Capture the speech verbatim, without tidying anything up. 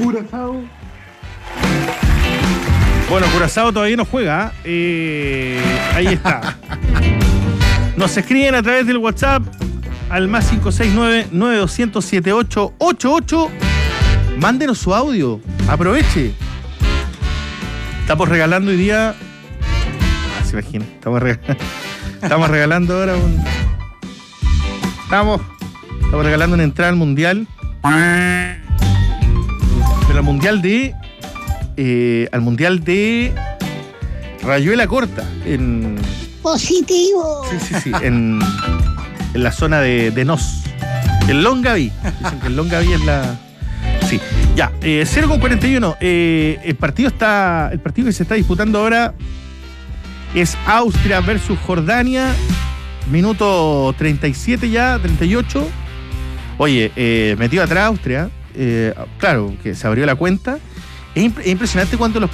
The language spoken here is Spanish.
Curazao. Bueno, Curazao todavía no juega. Eh, ahí está. Nos escriben a través del WhatsApp al más cinco seis nueve, nueve dos cero cero, siete ocho ocho ocho. Mándenos su audio. Aproveche. Estamos regalando hoy día. Ah, se imagina. Estamos, reg... Estamos regalando ahora un. Estamos. Estamos regalando una entrada al mundial. Pero al mundial de. Eh, al mundial de Rayuela Corta. En. Positivo. Sí, sí, sí. En, en la zona de, de Nos. El Longaví. Dicen que el Longaví es la. Sí. Ya. Eh, cero con cuarenta y uno. Eh, el partido está. El partido que se está disputando ahora es Austria versus Jordania. Minuto treinta y siete ya, treinta y ocho. Oye, eh, metido atrás Austria. Eh, claro, que se abrió la cuenta. Es, imp- es impresionante cuando los